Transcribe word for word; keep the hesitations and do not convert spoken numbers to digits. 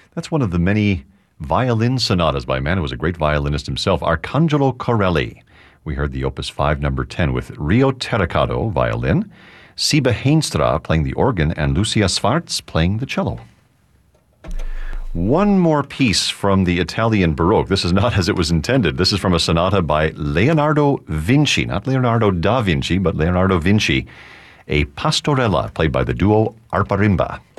That's one of the many violin sonatas by a man who was a great violinist himself, Arcangelo Corelli. We heard the Opus five, number ten, with Rio Terracato, violin, Siba Heenstra playing the organ, and Lucia Schwarz playing the cello. One more piece from the Italian Baroque. This is not as it was intended. This is from a sonata by Leonardo Vinci, not Leonardo da Vinci, but Leonardo Vinci, a pastorella played by the duo Arparimba.